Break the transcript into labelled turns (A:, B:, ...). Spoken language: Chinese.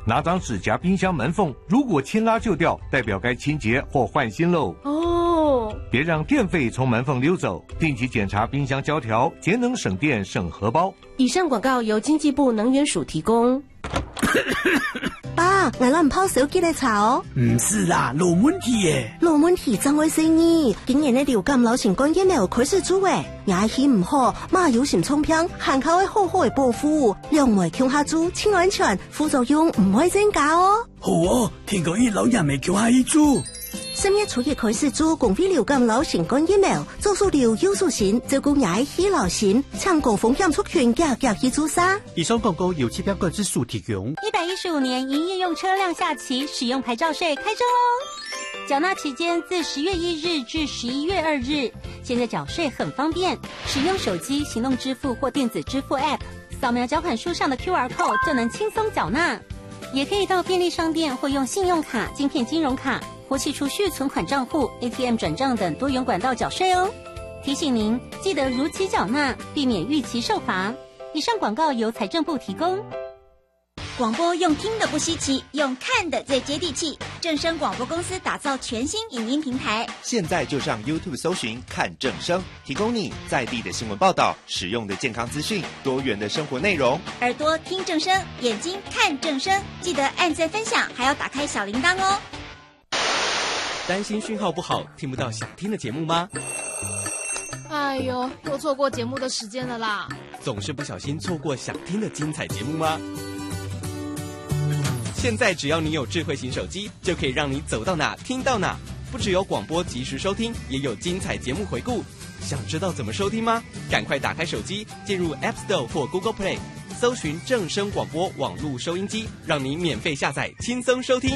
A: 拿张纸夹冰箱门缝，如果轻拉就掉，代表该清洁或换新喽。
B: 哦，
A: 别让电费从门缝溜走，定期检查冰箱胶条，节能省电省荷包。
B: 以上广告由经济部能源署提供。
C: 爸，我唔泡手機嚟查哦。
D: 唔是啦，老問題耶。
C: 老問題真會生意，竟然呢流感流行感染苗開始做誒，牙氣唔好，媽有閃衝片，限口會好好嘅保護，兩枚強下做，清安全，副作用唔會增加哦。
D: 好哦，聽講啲老人未叫下一做。
C: 3月初嘅開始做公費流感流行感染苗，做數療優數線，照顧牙氣流行，搶高風險族群夾去做沙。
E: 以上廣告由氣標管制署提供。
F: 115年營業用車輛下期使用牌照稅開徵哦，繳納期間自10月1日至11月2日。現在繳稅很方便，使用手機行動支付或電子支付 App， 掃描繳款書上的 QR code 就能輕鬆繳納。也可以到便利商店或用信用卡、晶片金融卡或企儲蓄存款賬戶、ATM 轉賬等多元管道繳稅哦。提醒您記得如期繳納，避免逾期受罰。以上廣告由財政部提供。
G: 廣播用聽的不稀奇，用看的最接地氣。正聲廣播公司打造全新影音平台，
H: 現在就上 YouTube 搜尋看正聲，提供你在地的新聞報道、實用的健康資訊、多元的生活內容。
G: 耳朵聽正聲，眼睛看正聲，記得按讚分享，還要打開小鈴鐺哦。
I: 擔心訊號不好，聽不到想聽的節目嗎？
J: 哎呦，又錯過節目的時間了啦！
I: 總是不小心錯過想聽的精彩節目嗎？現在只要你有智慧型手機，就可以讓你走到哪聽到哪。不只有廣播及時收聽，也有精彩節目回顧。想知道怎麼收聽嗎？趕快打開手機，進入 App Store 或 Google Play，搜尋正聲廣播網絡收音機，讓你免費下載，輕鬆收聽。